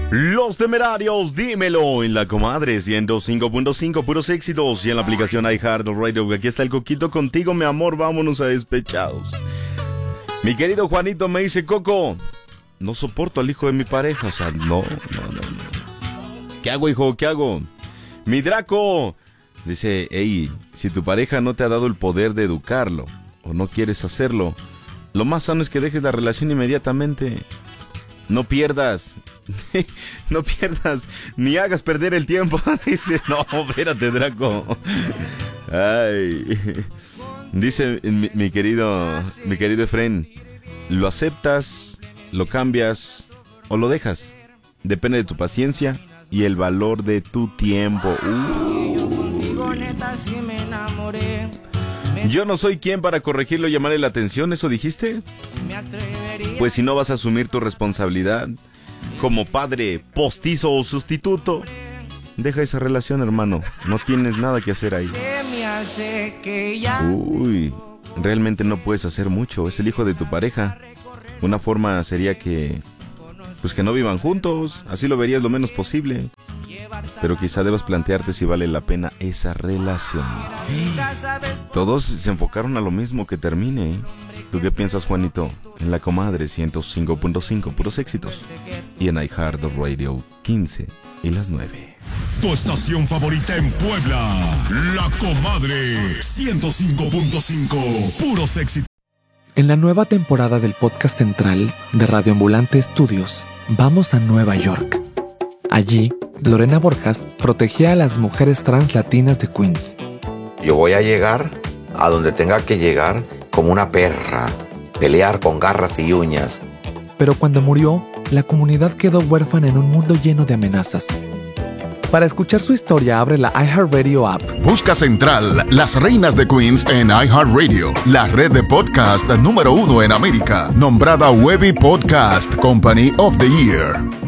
Los Temerarios, dímelo en la comadre 105.5, puros éxitos, y en la aplicación iHeartRadio. Aquí está el Coquito contigo, mi amor, vámonos a despechados. Mi querido Juanito me dice: Coco, no soporto al hijo de mi pareja. O sea, no. ¿Qué hago, hijo? ¿Qué hago? Mi Draco dice: hey, si tu pareja no te ha dado el poder de educarlo o no quieres hacerlo, lo más sano es que dejes la relación inmediatamente. No pierdas, ni hagas perder el tiempo. Dice, no, espérate, Draco. Ay. Dice mi querido Efren: lo aceptas, lo cambias o lo dejas. Depende de tu paciencia y el valor de tu tiempo. Yo no soy quien para corregirlo y llamarle la atención, ¿eso dijiste? Pues si no vas a asumir tu responsabilidad como padre postizo o sustituto, deja esa relación, hermano. No tienes nada que hacer ahí. Uy, realmente no puedes hacer mucho. Es el hijo de tu pareja. Una forma sería que no vivan juntos. Así lo verías lo menos posible. Pero quizá debas plantearte si vale la pena esa relación. Todos se enfocaron a lo mismo, que termine. ¿Tú qué piensas, Juanito? En la comadre 105.5, puros éxitos. Y en iHeartRadio 15 y las 9. Tu estación favorita en Puebla, La Comadre 105.5, puros éxitos. En la nueva temporada del podcast central de Radio Ambulante Estudios, vamos a Nueva York. Allí, Lorena Borjas protegía a las mujeres trans latinas de Queens. Yo voy a llegar a donde tenga que llegar como una perra, pelear con garras y uñas. Pero cuando murió, la comunidad quedó huérfana en un mundo lleno de amenazas. Para escuchar su historia, abre la iHeartRadio app. Busca Central, Las Reinas de Queens en iHeartRadio, la red de podcast número 1 en América, nombrada Webby Podcast Company of the Year.